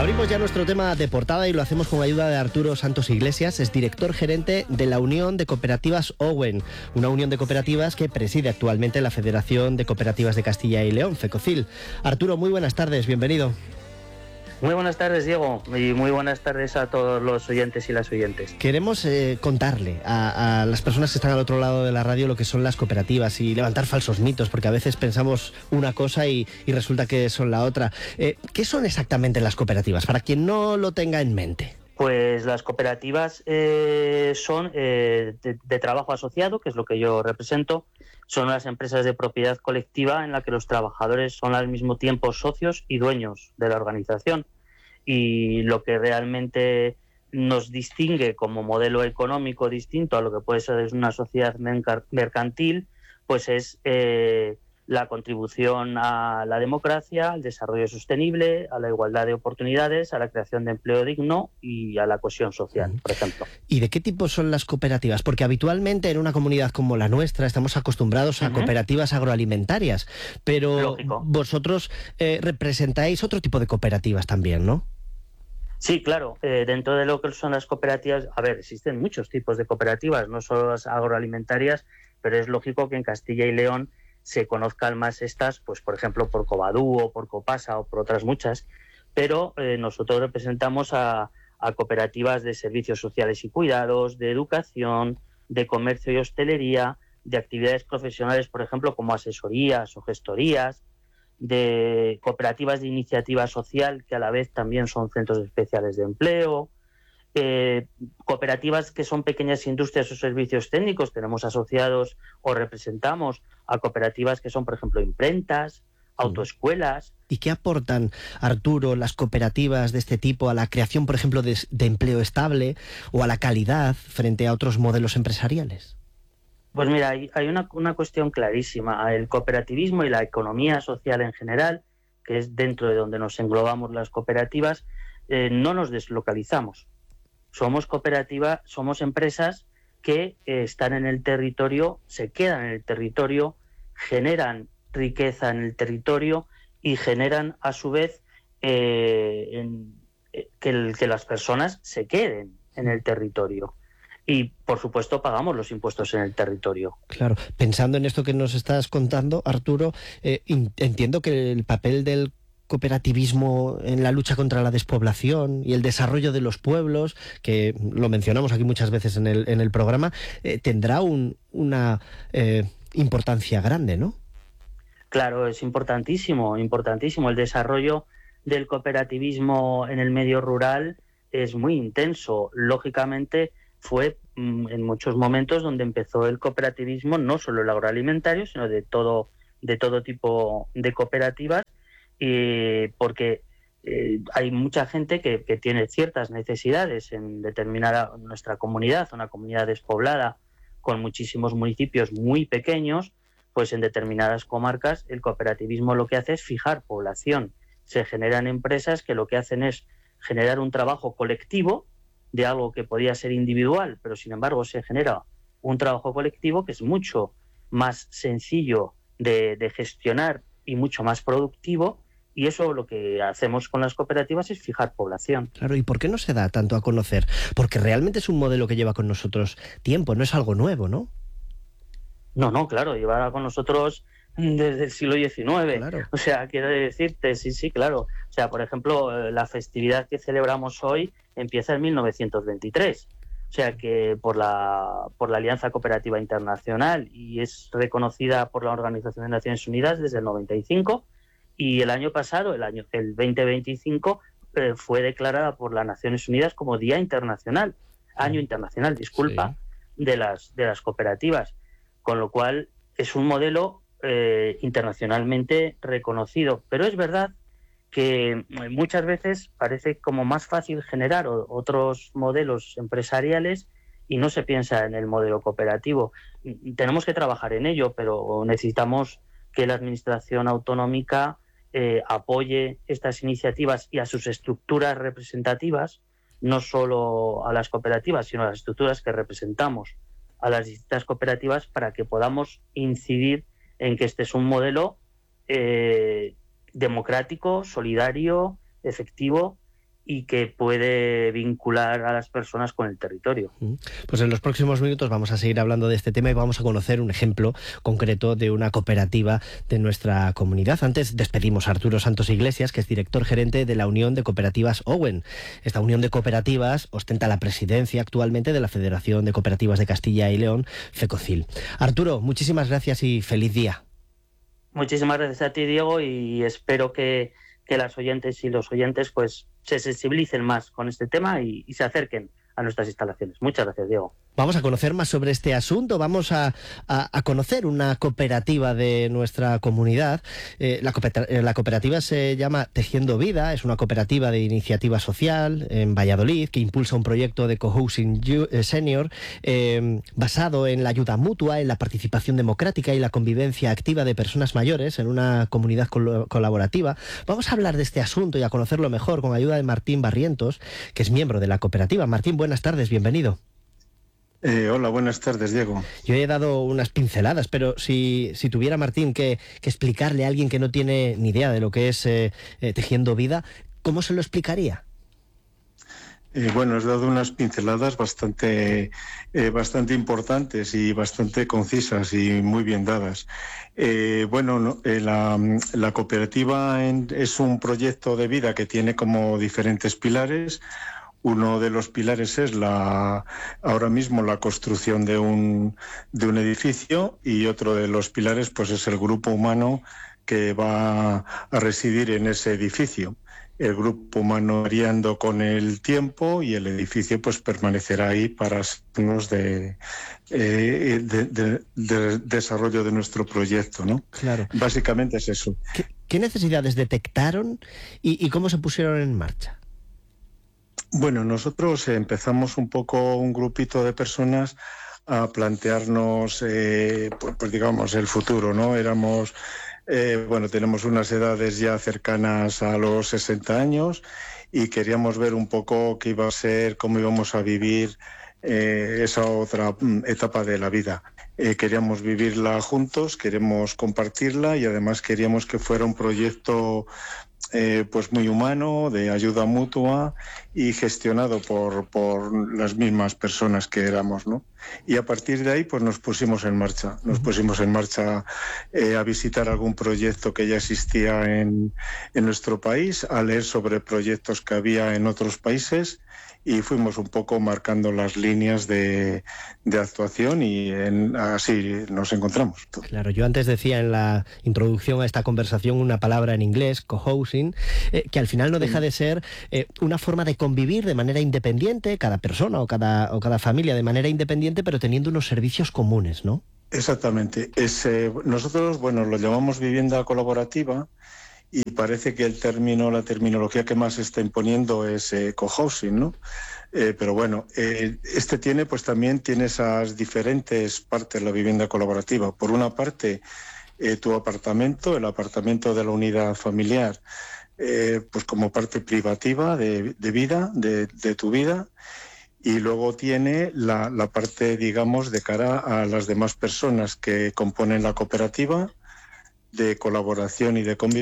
Abrimos ya nuestro tema de portada y lo hacemos con ayuda de Arturo Santos Iglesias, es director gerente de la Unión de Cooperativas Owen, una unión de cooperativas que preside actualmente la Federación de Cooperativas de Castilla y León, FECOCIL. Arturo, muy buenas tardes, bienvenido. Muy buenas tardes, Diego, y muy buenas tardes a todos los oyentes y las oyentes. Queremos contarle a las personas que están al otro lado de la radio lo que son las cooperativas y levantar falsos mitos, porque a veces pensamos una cosa y resulta que son la otra. ¿Qué son exactamente las cooperativas, para quien no lo tenga en mente? Pues las cooperativas son de trabajo asociado, que es lo que yo represento. Son las empresas de propiedad colectiva en la que los trabajadores son al mismo tiempo socios y dueños de la organización. Y lo que realmente nos distingue como modelo económico distinto a lo que puede ser una sociedad mercantil, pues es la contribución a la democracia, al desarrollo sostenible, a la igualdad de oportunidades, a la creación de empleo digno y a la cohesión social, por ejemplo. ¿Y de qué tipo son las cooperativas? Porque habitualmente en una comunidad como la nuestra estamos acostumbrados a cooperativas agroalimentarias, pero Lógico. Vosotros representáis otro tipo de cooperativas también, ¿no? Sí, claro. Dentro de lo que son las cooperativas, existen muchos tipos de cooperativas, no solo las agroalimentarias, pero es lógico que en Castilla y León se conozcan más estas, pues por ejemplo por Covadú o por Copasa o por otras muchas, pero nosotros representamos a cooperativas de servicios sociales y cuidados, de educación, de comercio y hostelería, de actividades profesionales, por ejemplo, como asesorías o gestorías, de cooperativas de iniciativa social, que a la vez también son centros especiales de empleo, cooperativas que son pequeñas industrias o servicios técnicos. Tenemos asociados o representamos a cooperativas que son, por ejemplo, imprentas, autoescuelas. ¿Y qué aportan, Arturo, las cooperativas de este tipo a la creación, por ejemplo, de empleo estable o a la calidad frente a otros modelos empresariales? Pues mira, hay una cuestión clarísima. El cooperativismo y la economía social en general, que es dentro de donde nos englobamos las cooperativas, no nos deslocalizamos. Somos cooperativa, somos empresas que están en el territorio, se quedan en el territorio, generan riqueza en el territorio y generan a su vez que las personas se queden en el territorio. Y, por supuesto, pagamos los impuestos en el territorio. Claro, pensando en esto que nos estás contando, Arturo, entiendo que el papel del cooperativismo en la lucha contra la despoblación y el desarrollo de los pueblos, que lo mencionamos aquí muchas veces en el programa, tendrá una importancia grande, ¿no? Claro, es importantísimo. El desarrollo del cooperativismo en el medio rural es muy intenso. Lógicamente, fue en muchos momentos donde empezó el cooperativismo, no solo el agroalimentario, sino de todo tipo de cooperativas, porque hay mucha gente que tiene ciertas necesidades en determinada nuestra comunidad, una comunidad despoblada con muchísimos municipios muy pequeños. Pues en determinadas comarcas el cooperativismo lo que hace es fijar población. Se generan empresas que lo que hacen es generar un trabajo colectivo de algo que podía ser individual, pero sin embargo se genera un trabajo colectivo que es mucho más sencillo de gestionar y mucho más productivo, y eso lo que hacemos con las cooperativas es fijar población. Claro, ¿y por qué no se da tanto a conocer? Porque realmente es un modelo que lleva con nosotros tiempo, no es algo nuevo, ¿no? No, claro, lleva con nosotros desde el siglo XIX. Claro. O sea, quiero decirte, sí, claro. O sea, por ejemplo, la festividad que celebramos hoy empieza en 1923. O sea, que por la Alianza Cooperativa Internacional, y es reconocida por la Organización de Naciones Unidas desde el 95, y el año pasado, el 2025, fue declarada por las Naciones Unidas como Día Internacional, Año Internacional, disculpa, sí, de las cooperativas. Con lo cual es un modelo internacionalmente reconocido. Pero es verdad que muchas veces parece como más fácil generar otros modelos empresariales y no se piensa en el modelo cooperativo. Tenemos que trabajar en ello, pero necesitamos que la administración autonómica apoye estas iniciativas y a sus estructuras representativas, no solo a las cooperativas, sino a las estructuras que representamos a las distintas cooperativas, para que podamos incidir en que este es un modelo democrático, solidario, efectivo y que puede vincular a las personas con el territorio. Pues en los próximos minutos vamos a seguir hablando de este tema y vamos a conocer un ejemplo concreto de una cooperativa de nuestra comunidad. Antes despedimos a Arturo Santos Iglesias, que es director gerente de la Unión de Cooperativas Owen. Esta unión de cooperativas ostenta la presidencia actualmente de la Federación de Cooperativas de Castilla y León, FECOCIL. Arturo, muchísimas gracias y feliz día. Muchísimas gracias a ti, Diego, y espero que las oyentes y los oyentes pues se sensibilicen más con este tema y se acerquen a nuestras instalaciones. Muchas gracias, Diego. Vamos a conocer más sobre este asunto, vamos a conocer una cooperativa de nuestra comunidad. La cooperativa se llama Tejiendo Vida, es una cooperativa de iniciativa social en Valladolid que impulsa un proyecto de cohousing senior basado en la ayuda mutua, en la participación democrática y la convivencia activa de personas mayores en una comunidad colaborativa. Vamos a hablar de este asunto y a conocerlo mejor con ayuda de Martín Barrientos, que es miembro de la cooperativa. Martín, buenas tardes, bienvenido. Hola, buenas tardes, Diego. Yo he dado unas pinceladas, pero si tuviera, Martín, que explicarle a alguien que no tiene ni idea de lo que es Tejiendo Vida, ¿cómo se lo explicaría? Bueno, has dado unas pinceladas bastante importantes y bastante concisas y muy bien dadas. La cooperativa es un proyecto de vida que tiene como diferentes pilares. Uno de los pilares es ahora mismo la construcción de un edificio, y otro de los pilares pues es el grupo humano que va a residir en ese edificio. El grupo humano variando con el tiempo y el edificio pues permanecerá ahí para signos de desarrollo de nuestro proyecto, ¿no? Claro. Básicamente es eso. ¿Qué necesidades detectaron y cómo se pusieron en marcha? Bueno, nosotros empezamos un grupito de personas a plantearnos, pues digamos, el futuro, ¿no? Tenemos unas edades ya cercanas a los 60 años y queríamos ver un poco qué iba a ser, cómo íbamos a vivir esa otra etapa de la vida. Queríamos vivirla juntos, queremos compartirla y además queríamos que fuera un proyecto pues muy humano, de ayuda mutua y gestionado por las mismas personas que éramos, ¿no? Y a partir de ahí pues nos pusimos en marcha a visitar algún proyecto que ya existía en nuestro país, a leer sobre proyectos que había en otros países, y fuimos un poco marcando las líneas de actuación y así nos encontramos. Claro, yo antes decía en la introducción a esta conversación una palabra en inglés, cohousing, que al final no deja de ser una forma de convivir de manera independiente, cada persona o cada familia de manera independiente, pero teniendo unos servicios comunes, ¿no? Exactamente. Nosotros, lo llamamos vivienda colaborativa. Y parece que la terminología que más se está imponiendo es cohousing, ¿no? Pero bueno, también tiene esas diferentes partes, la vivienda colaborativa. Por una parte, tu apartamento, el apartamento de la unidad familiar, pues como parte privativa de vida, de tu vida. Y luego tiene la parte, digamos, de cara a las demás personas que componen la cooperativa, de colaboración y de convivencia,